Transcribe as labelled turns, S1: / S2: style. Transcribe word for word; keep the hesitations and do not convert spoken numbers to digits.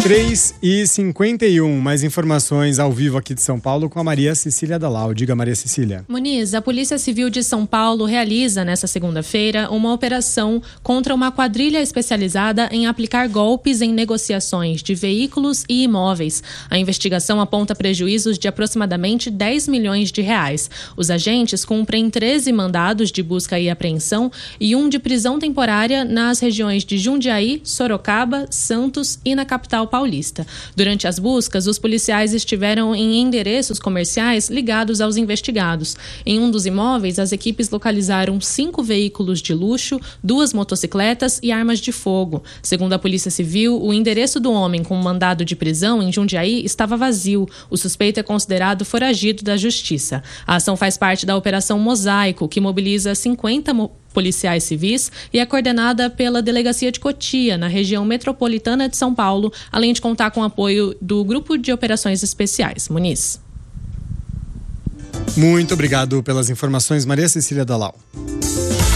S1: três e cinquenta e um, mais informações ao vivo aqui de São Paulo com a Maria Cecília Dalal. Diga, Maria Cecília.
S2: Muniz, a Polícia Civil de São Paulo realiza nesta segunda-feira uma operação contra uma quadrilha especializada em aplicar golpes em negociações de veículos e imóveis. A investigação aponta prejuízos de aproximadamente dez milhões de reais. Os agentes cumprem treze mandados de busca e apreensão e um de prisão temporária nas regiões de Jundiaí, Sorocaba, Santos e na capital paulista. Durante as buscas, os policiais estiveram em endereços comerciais ligados aos investigados. Em um dos imóveis, as equipes localizaram cinco veículos de luxo, duas motocicletas e armas de fogo. Segundo a Polícia Civil, o endereço do homem com mandado de prisão em Jundiaí estava vazio. O suspeito é considerado foragido da Justiça. A ação faz parte da Operação Mosaico, que mobiliza cinquenta mo- policiais civis e é coordenada pela Delegacia de Cotia, na região metropolitana de São Paulo, além de contar com o apoio do Grupo de Operações Especiais. Muniz.
S1: Muito obrigado pelas informações, Maria Cecília Dalal.